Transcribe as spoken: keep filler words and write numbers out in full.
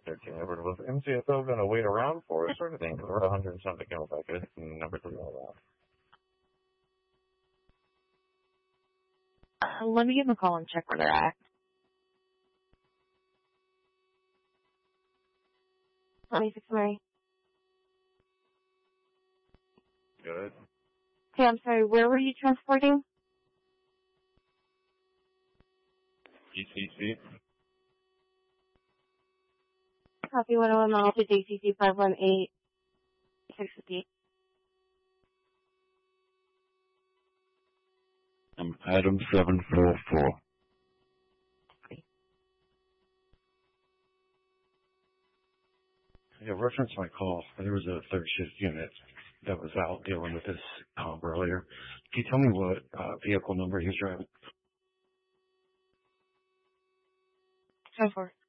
thirteen. Ever was M C S O going to wait around for us or anything? We're one hundred and something Camel packets, and number three all around. Uh, let me give them a call and check where they're at. twenty-six Mary. Good. Okay, I'm sorry, where were you transporting? E C C. Copy one oh one mile to J C C five one eight six fifty. I'm Adam seven four four. Yeah, reference my call. There was a third shift unit that was out dealing with this comp earlier. Can you tell me what uh, vehicle number he was driving? ten four.